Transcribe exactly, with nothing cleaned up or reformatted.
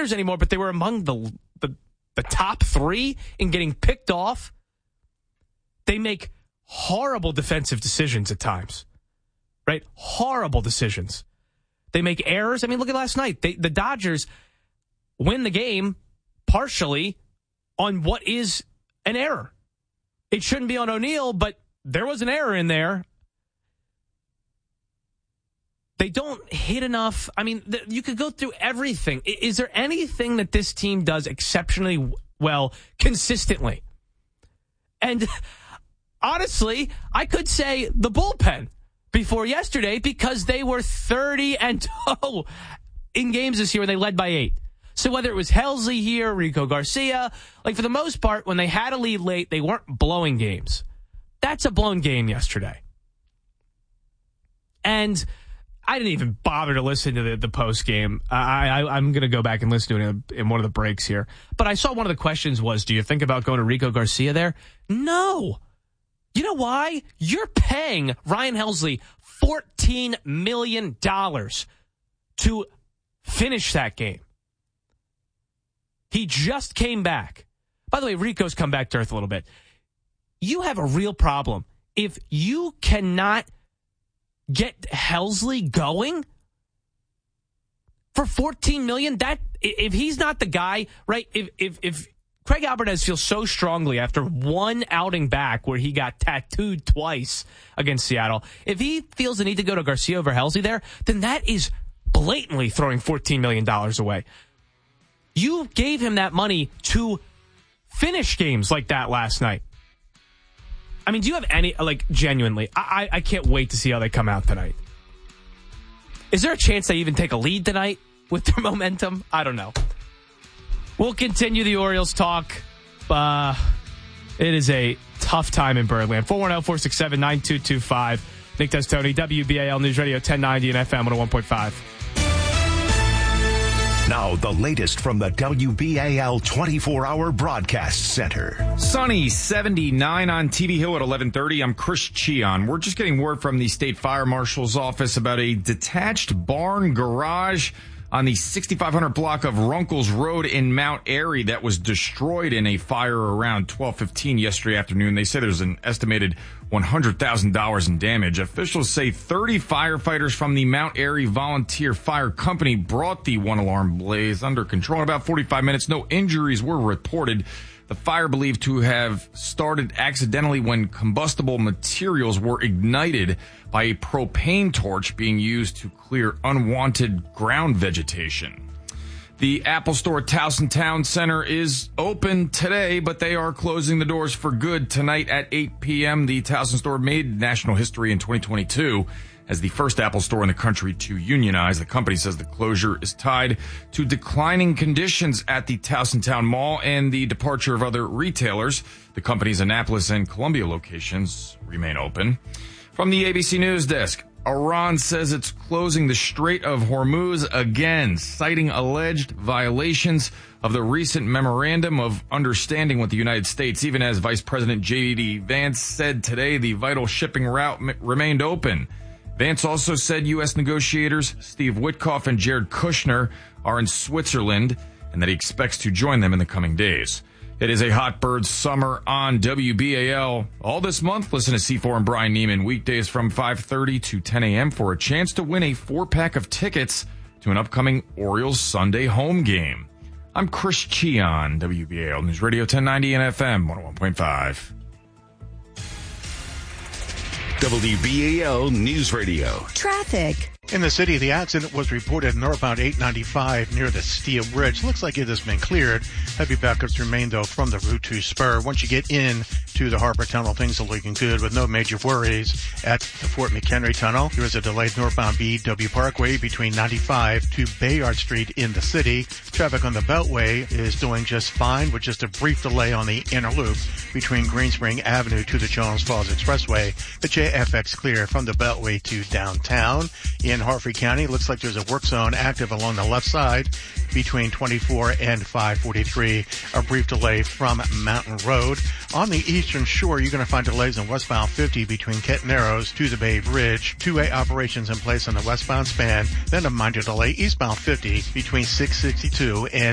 leaders anymore, but they were among the the, the top three in getting picked off. They make horrible defensive decisions at times, right? Horrible decisions. They make errors. I mean, look at last night. They, the Dodgers win the game partially on what is an error. It shouldn't be on O'Neill, but there was an error in there. They don't hit enough. I mean, th- you could go through everything. I- is there anything that this team does exceptionally w- well consistently? And honestly, I could say the bullpen before yesterday because they were thirty and oh in games this year when they led by eight. So whether it was Helsley here, Rico Garcia, like for the most part, when they had a lead late, they weren't blowing games. That's a blown game yesterday. And I didn't even bother to listen to the, the post game. I, I, I'm going to go back and listen to it in, in one of the breaks here. But I saw one of the questions was, do you think about going to Rico Garcia there? No. You know why? You're paying Ryan Helsley fourteen million dollars to finish that game. He just came back. By the way, Rico's come back to earth a little bit. You have a real problem. If you cannot get Helsley going for fourteen million dollars, that if he's not the guy, right? If if if Craig Alvarez feels so strongly after one outing back where he got tattooed twice against Seattle, if he feels the need to go to Garcia over Helsley there, then that is blatantly throwing fourteen million dollars away. You gave him that money to finish games like that last night. I mean, do you have any, like, genuinely, I, I can't wait to see how they come out tonight. Is there a chance they even take a lead tonight with their momentum? I don't know. We'll continue the Orioles talk. Uh, it is a tough time in Birdland. four one zero, four six seven, nine two two five. Nick Testoni, W B A L News Radio, ten ninety and F M one oh one point five. Now, the latest from the W B A L twenty-four hour Broadcast Center. Sunny, seventy-nine on T V Hill at eleven thirty. I'm Chris Cheon. We're just getting word from the State Fire Marshal's office about a detached barn garage on the sixty-five hundred block of Runkles Road in Mount Airy that was destroyed in a fire around twelve fifteen yesterday afternoon. They say there's an estimated one hundred thousand dollars in damage. Officials say thirty firefighters from the Mount Airy Volunteer Fire Company brought the one-alarm blaze under control in about forty-five minutes. No injuries were reported. The fire believed to have started accidentally when combustible materials were ignited by a propane torch being used to clear unwanted ground vegetation. The Apple Store at Towson Town Center is open today, but they are closing the doors for good tonight at eight p.m. The Towson Store made national history in twenty twenty-two as the first Apple Store in the country to unionize. The company says the closure is tied to declining conditions at the Towson Town Mall and the departure of other retailers. The company's Annapolis and Columbia locations remain open. From the A B C News Desk, Iran says it's closing the Strait of Hormuz again, citing alleged violations of the recent memorandum of understanding with the United States, even as Vice President J D. Vance said today the vital shipping route m- remained open. Vance also said U S negotiators Steve Witkoff and Jared Kushner are in Switzerland and that he expects to join them in the coming days. It is a hot bird summer on W B A L. All this month, listen to C four and Brian Neiman weekdays from five thirty to ten a.m. for a chance to win a four-pack of tickets to an upcoming Orioles Sunday home game. I'm Chris Cheon, W B A L News Radio ten ninety and F M one oh one point five. W B A L News Radio. Traffic. In the city, the accident was reported northbound eight ninety-five near the Steel Bridge. Looks like it has been cleared. Heavy backups remain, though, from the Route two spur. Once you get in to the Harbor Tunnel, things are looking good with no major worries. At the Fort McHenry Tunnel, there is a delayed northbound B W Parkway between ninety-five to Bayard Street in the city. Traffic on the Beltway is doing just fine with just a brief delay on the inner loop between Greenspring Avenue to the Jones Falls Expressway. The J F X clear from the Beltway to downtown. In Harford County, looks like there's a work zone active along the left side between twenty-four and five forty-three. A brief delay from Mountain Road. On the eastern shore, you're going to find delays on westbound fifty between Kent Narrows to the Bay Bridge. Two-way operations in place on the westbound span. Then a minor delay eastbound fifty between six sixty-two and